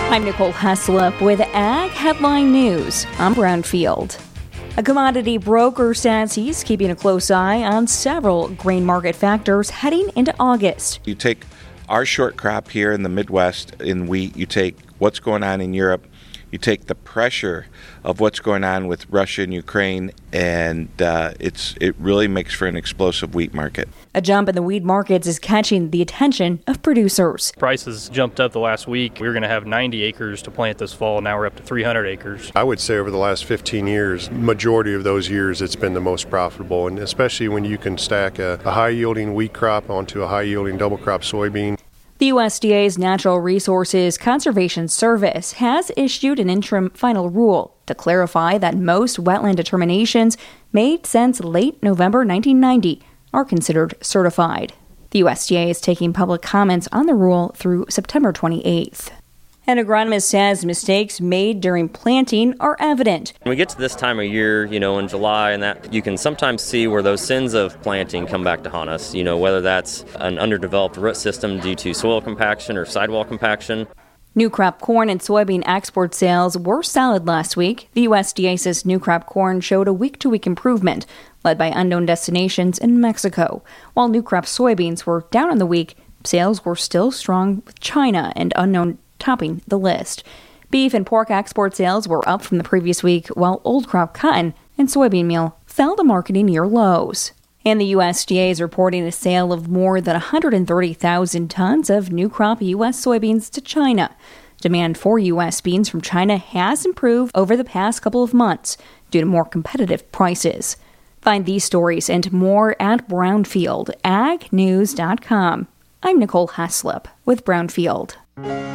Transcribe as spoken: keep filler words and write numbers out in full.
I'm Nicole Heslop with Ag Headline News. I'm Brownfield. A commodity broker says he's keeping a close eye on several grain market factors heading into August. You take our short crop here in the Midwest in wheat, you take what's going on in Europe, you take the pressure of what's going on with Russia and Ukraine, and uh, it's it really makes for an explosive wheat market. A jump in the wheat markets is catching the attention of producers. Prices jumped up the last week. We were going to have ninety acres to plant this fall. Now we're up to three hundred acres. I would say over the last fifteen years, majority of those years, it's been the most profitable, and especially when you can stack a, a high-yielding wheat crop onto a high-yielding double crop soybean. The U S D A's Natural Resources Conservation Service has issued an interim final rule to clarify that most wetland determinations made since late November nineteen ninety are considered certified. The U S D A is taking public comments on the rule through September twenty-eighth. An agronomist says mistakes made during planting are evident. When we get to this time of year, you know, in July, and that you can sometimes see where those sins of planting come back to haunt us, you know, whether that's an underdeveloped root system due to soil compaction or sidewall compaction. New crop corn and soybean export sales were solid last week. The U S D A says new crop corn showed a week-to-week improvement, led by unknown destinations in Mexico. While new crop soybeans were down on the week, sales were still strong with China and unknown topping the list. Beef and pork export sales were up from the previous week, while old crop cotton and soybean meal fell to marketing year lows. And the U S D A is reporting a sale of more than one hundred thirty thousand tons of new crop U S soybeans to China. Demand for U S beans from China has improved over the past couple of months due to more competitive prices. Find these stories and more at Brownfield Ag News dot com. I'm Nicole Heslop with Brownfield.